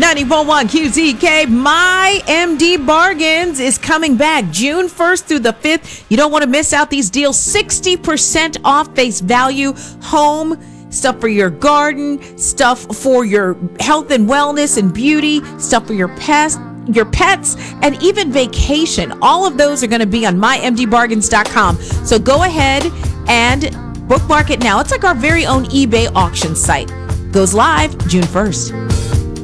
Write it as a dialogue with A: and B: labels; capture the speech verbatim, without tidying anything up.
A: ninety-four point one Q Z K, My M D Bargains is coming back June first through the fifth. You don't want to miss out these deals. sixty percent off face value, home, stuff for your garden, stuff for your health and wellness and beauty, stuff for your pets, your pets, and even vacation. All of those are going to be on my m d bargains dot com. So go ahead and bookmark it now. It's like our very own eBay auction site. Goes live June first.